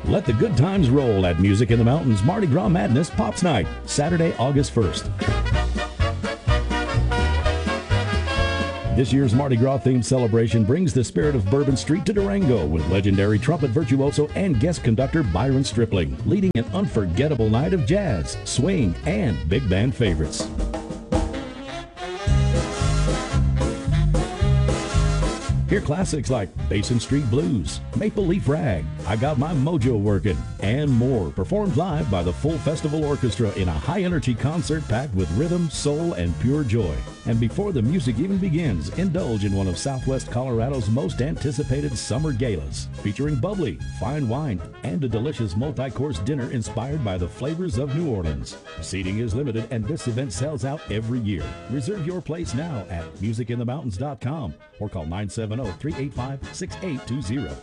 Let the good times roll at Music in the Mountains Mardi Gras Madness Pops Night, Saturday, August 1st. This year's Mardi Gras themed celebration brings the spirit of Bourbon Street to Durango with legendary trumpet virtuoso and guest conductor Byron Stripling, leading an unforgettable night of jazz, swing, and big band favorites. Hear classics like Basin Street Blues, Maple Leaf Rag, I Got My Mojo Workin', and more, performed live by the full festival orchestra in a high-energy concert packed with rhythm, soul, and pure joy. And before the music even begins, indulge in one of Southwest Colorado's most anticipated summer galas, featuring bubbly, fine wine, and a delicious multi-course dinner inspired by the flavors of New Orleans. Seating is limited, and this event sells out every year. Reserve your place now at musicinthemountains.com or call 970-385-6820.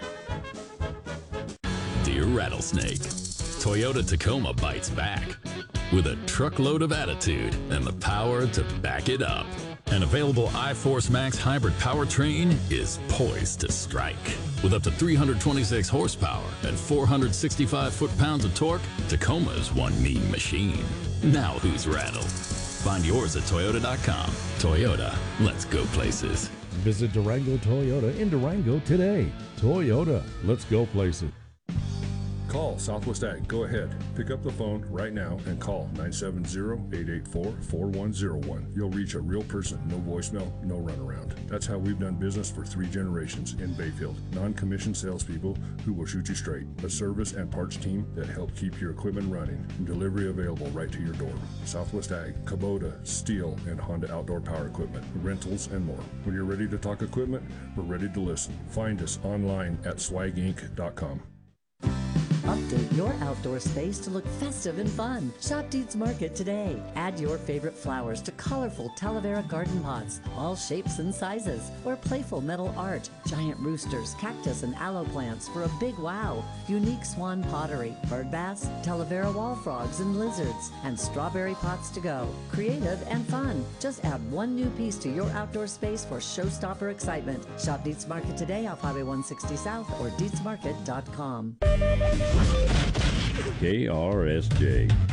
Dear Rattlesnake, Toyota Tacoma bites back with a truckload of attitude and the power to back it up. An available iForce Max hybrid powertrain is poised to strike. With up to 326 horsepower and 465 foot-pounds of torque, Tacoma is one mean machine. Now who's rattled? Find yours at Toyota.com. Toyota, let's go places. Visit Durango Toyota in Durango today. Toyota, let's go places. Call Southwest Ag. Go ahead. Pick up the phone right now and call 970-884-4101. You'll reach a real person. No voicemail, no runaround. That's how we've done business for 3 generations in Bayfield. Non-commissioned salespeople who will shoot you straight. A service and parts team that help keep your equipment running. And delivery available right to your door. Southwest Ag, Kubota, Steel, and Honda Outdoor Power Equipment, rentals, and more. When you're ready to talk equipment, we're ready to listen. Find us online at swaginc.com. Update your outdoor space to look festive and fun. Shop Deeds Market today. Add your favorite flowers to colorful Talavera garden pots, all shapes and sizes, or playful metal art, giant roosters, cactus, and aloe plants for a big wow. Unique swan pottery, bird baths, Talavera wall frogs and lizards, and strawberry pots to go. Creative and fun. Just add one new piece to your outdoor space for showstopper excitement. Shop Deeds Market today off Highway 160 South or deedsmarket.com. KRSJ